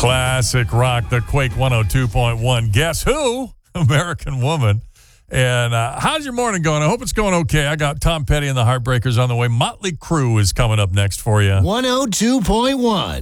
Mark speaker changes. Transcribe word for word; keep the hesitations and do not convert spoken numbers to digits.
Speaker 1: Classic rock, the Quake one oh two point one. Guess who? American Woman. And uh, how's your morning going? I hope it's going okay. I got Tom Petty and the Heartbreakers on the way. Motley Crue is coming up next for you.
Speaker 2: one oh two point one.